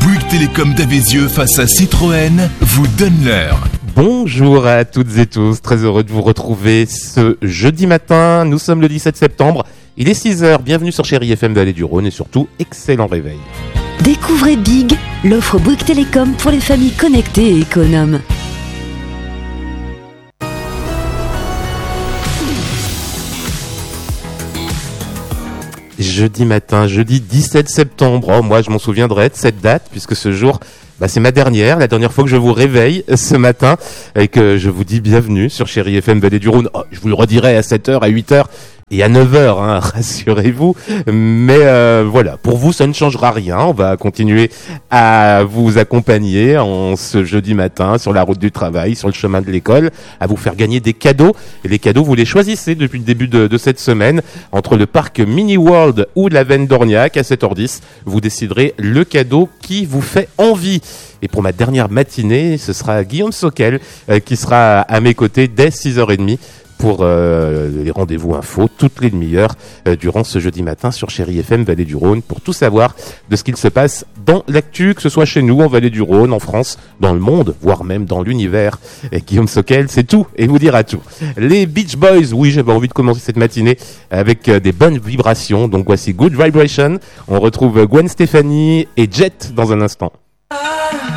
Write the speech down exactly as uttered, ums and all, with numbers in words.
Bouygues Télécom d'Avézieux face à Citroën vous donne l'heure. Bonjour à toutes et tous, très heureux de vous retrouver ce jeudi matin. Nous sommes le dix-sept septembre, il est six heures, bienvenue sur Chérie F M Vallée du Rhône et surtout, excellent réveil. Découvrez Big, l'offre Bouygues Télécom pour les familles connectées et économes. Jeudi matin, jeudi dix-sept septembre, oh moi je m'en souviendrai de cette date puisque ce jour, bah, c'est ma dernière, la dernière fois que je vous réveille ce matin et que je vous dis bienvenue sur Chérie F M Vallée du Rhône. Oh, je vous le redirai à sept heures, à huit heures et à neuf heures, hein, rassurez-vous. Mais euh, voilà, pour vous ça ne changera rien, on va continuer à vous accompagner en ce jeudi matin sur la route du travail, sur le chemin de l'école, à vous faire gagner des cadeaux. Et les cadeaux, vous les choisissez depuis le début de, de cette semaine, entre le parc Mini World ou la Veine d'Orniac à sept heures dix. Vous déciderez le cadeau qui vous fait envie. Et pour ma dernière matinée, ce sera Guillaume Soquel euh, qui sera à mes côtés dès six heures trente pour euh, les rendez-vous infos toutes les demi-heures euh, durant ce jeudi matin sur Chérie F M Vallée du Rhône pour tout savoir de ce qu'il se passe dans l'actu, que ce soit chez nous, en Vallée du Rhône, en France, dans le monde, voire même dans l'univers. Et Guillaume Soquel, c'est tout et vous dira tout. Les Beach Boys, oui, j'avais envie de commencer cette matinée avec euh, des bonnes vibrations, donc voici Good Vibration. On retrouve Gwen Stefani et Jet dans un instant. I